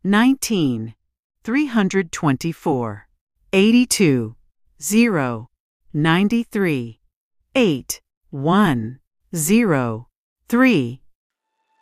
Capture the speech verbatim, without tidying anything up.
nineteen, three hundred twenty-four, eighty-two, zero, ninety-three, eight, one, zero, three.